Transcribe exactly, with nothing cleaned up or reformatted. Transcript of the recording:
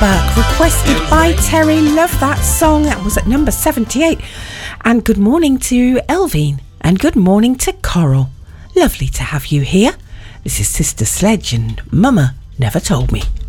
Burke, requested by Terry. Love that song. That was at number seventy-eight. And good morning to Elvine. And good morning to Coral. Lovely to have you here. This is Sister Sledge and Mama Never Told Me.